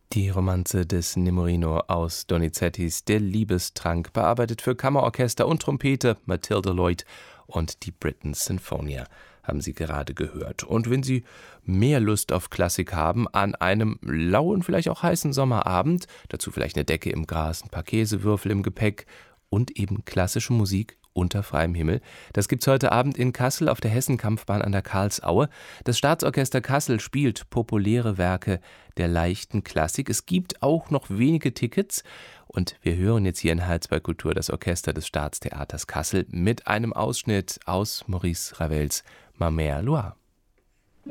Die Romanze des Nemorino aus Donizettis Der Liebestrank, bearbeitet für Kammerorchester und Trompete, Mathilde Lloyd und die Britten Sinfonia, haben Sie gerade gehört. Und wenn Sie mehr Lust auf Klassik haben, an einem lauen, vielleicht auch heißen Sommerabend, dazu vielleicht eine Decke im Gras, ein paar Käsewürfel im Gepäck und eben klassische Musik unter freiem Himmel. Das gibt's heute Abend in Kassel auf der Hessenkampfbahn an der Karlsaue. Das Staatsorchester Kassel spielt populäre Werke der leichten Klassik. Es gibt auch noch wenige Tickets und wir hören jetzt hier in Hl2 Kultur das Orchester des Staatstheaters Kassel mit einem Ausschnitt aus Maurice Ravels Ma Mère Loire.